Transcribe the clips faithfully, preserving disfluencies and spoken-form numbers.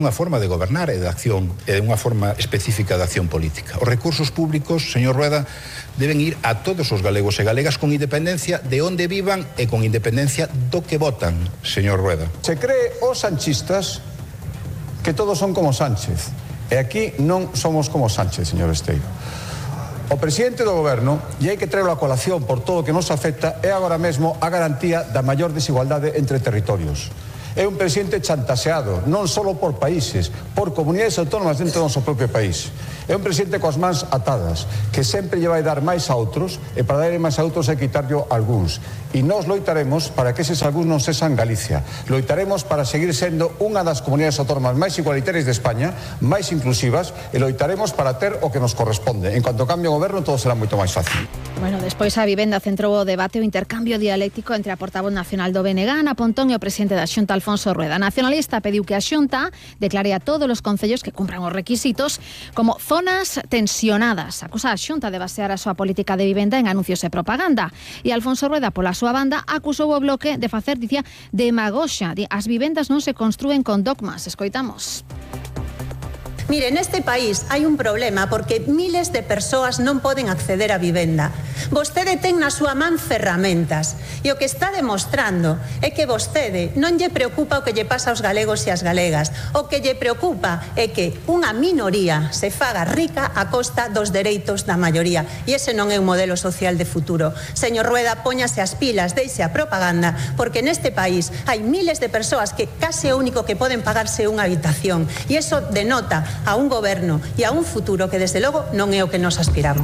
Unha forma de gobernar e de acción, e unha forma específica de acción política. Os recursos públicos, señor Rueda, deben ir a todos os galegos e galegas con independencia de onde vivan e con independencia do que votan, señor Rueda. Se cree os sanchistas que todos son como Sánchez, e aquí non somos como Sánchez, señor Esteiro. O presidente do goberno, e hai que traerlo a colación por todo o que nos afecta, é agora mesmo a garantía da maior desigualdade entre territorios. É un presidente chantaseado, non só por países, por comunidades autónomas dentro do noso propio país. É un presidente coas mans atadas, que sempre lle vai dar máis a outros, e para darle máis a outros hai que quitarlle algúns. E nós loitaremos para que eses algúns non sexan Galicia. Loitaremos para seguir sendo unha das comunidades autónomas máis igualitarias de España, máis inclusivas, e loitaremos para ter o que nos corresponde. En cuanto cambie o goberno, todo será moito máis fácil. Bueno, despois a vivenda centrou o debate o intercambio dialéctico entre a portavoz nacional do B N G, Ana Pontón, e o presidente da Xunta, Alfonso Rueda. Nacionalista pediu que a Xunta declare a todos os concellos que cumpran os requisitos como zonas tensionadas. Acusa a Xunta de basear a súa política de vivenda en anuncios e propaganda. E Alfonso Rueda, pola súa banda, acusou o Bloque de facer, dicía, demagoxia. As vivendas non se construen con dogmas. Escoitamos. Mire, neste país hai un problema porque miles de persoas non poden acceder á vivenda. Vostede ten na súa man ferramentas e o que está demostrando é que vostede non lle preocupa o que lle pasa aos galegos e ás galegas. O que lle preocupa é que unha minoría se faga rica a costa dos dereitos da maioría e ese non é un modelo social de futuro. Señor Rueda, póñase as pilas, deixe a propaganda, porque neste país hai miles de persoas que case o único que poden pagarse unha habitación e iso denota a un goberno e a un futuro que desde logo non é o que nos aspiramos.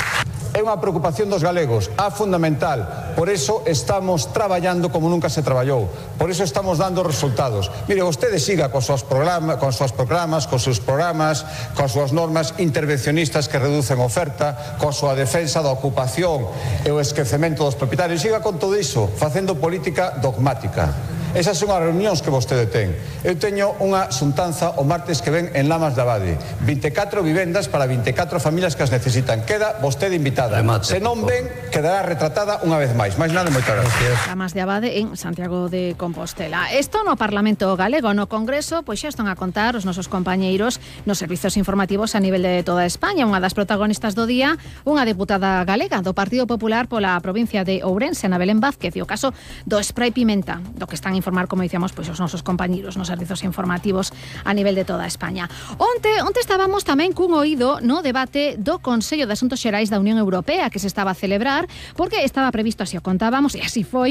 É unha preocupación dos galegos, a fundamental. Por eso estamos traballando como nunca se traballou. Por eso estamos dando resultados. Mire, vostede siga con seus programas, con seus programas, con seus programas, con súas normas intervencionistas que reducen oferta, con súa defensa da ocupación e o esquecemento dos propietarios. Siga con todo iso, facendo política dogmática. Esas son as reunións que vostede ten. Eu teño unha xuntanza o martes que ven en Lamas de Abade. vinte e catro vivendas para vinte e catro familias que as necesitan. Queda vostede invitada. Remate, se non ven, quedará retratada unha vez máis. Mais nada, moitas gracias. Lamas de Abade en Santiago de Compostela. Isto no Parlamento Galego, no Congreso, pois xa están a contar os nosos compañeiros nos servizos informativos a nivel de toda España. Unha das protagonistas do día, unha deputada galega do Partido Popular pola provincia de Ourense, Ana Belén Vázquez, e o caso do spray pimenta, do que están informar, como dicíamos, pois os nosos compañeiros nos servizos informativos a nivel de toda España. Onte, onte estábamos tamén cun oído no debate do Consello de Asuntos Xerais da Unión Europea que se estaba a celebrar, porque estaba previsto, así o contábamos, e así foi,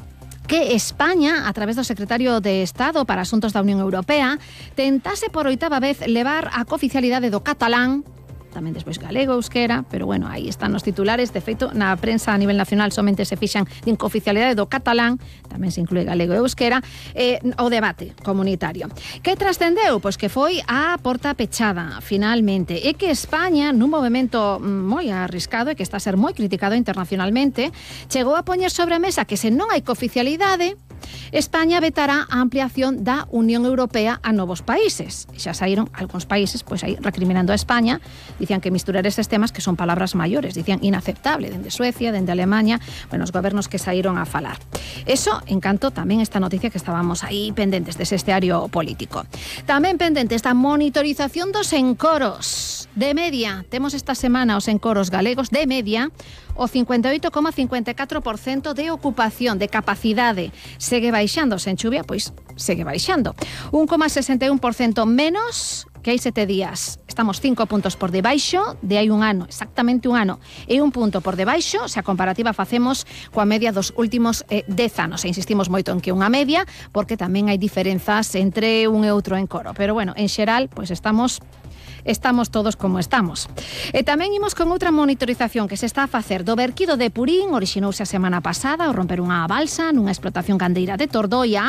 que España, a través do secretario de Estado para Asuntos da Unión Europea, tentase por oitava vez levar a cooficialidade do catalán, tamén despois galego, euskera, pero bueno, aí están os titulares. De feito, na prensa a nivel nacional somente se fixan din cooficialidade do catalán, tamén se inclúe galego e euskera, eh, o debate comunitario. Que trascendeu? Pois que foi a porta pechada, finalmente, e que España, nun movimento moi arriscado e que está a ser moi criticado internacionalmente, chegou a poñer sobre a mesa que se non hai cooficialidade, España vetará a ampliación da Unión Europea a novos países. Xa saíron algúns países pois aí recriminando a España, dicían que misturar eses temas que son palabras maiores, dicían inaceptable, dende Suecia, dende Alemania, bueno, os gobernos que saíron a falar. Eso, en canto, tamén esta noticia que estábamos aí pendentes dese esteario político. Tamén pendentes da monitorización dos encoros. De media, temos esta semana os encoros galegos, de media, o cincuenta e oito coma cincuenta e catro por cento de ocupación, de capacidade. Segue baixando, sen chuvia, pois segue baixando. un coma sesenta e un por cento menos que hai sete días. Estamos cinco puntos por debaixo de hai un ano, exactamente un ano, e un punto por debaixo, se a comparativa facemos coa media dos últimos eh, dez anos. E insistimos moito en que unha media, porque tamén hai diferenzas entre un e outro encoro. Pero bueno, en xeral, pois estamos... Estamos todos como estamos. E tamén imos con outra monitorización que se está a facer do verquido de Purín. Orixinouse a semana pasada ao romper unha balsa nunha explotación gandeira de Tordoia.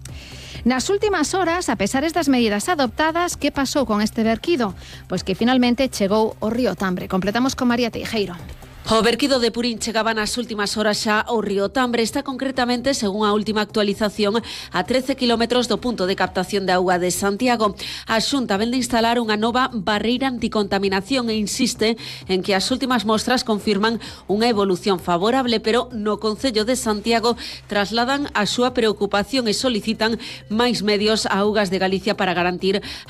Nas últimas horas, a pesares das medidas adoptadas, que pasou con este verquido? Pois que finalmente chegou ao río Tambre. Completamos con María Teijeiro. O verquido de Purín chegaba nas últimas horas xa ao río Tambre. Está concretamente, según a última actualización, a trece kilómetros do punto de captación de auga de Santiago. A Xunta vén de instalar unha nova barreira anticontaminación e insiste en que as últimas mostras confirman unha evolución favorable, pero no Concello de Santiago trasladan a súa preocupación e solicitan máis medios a Augas de Galicia para garantir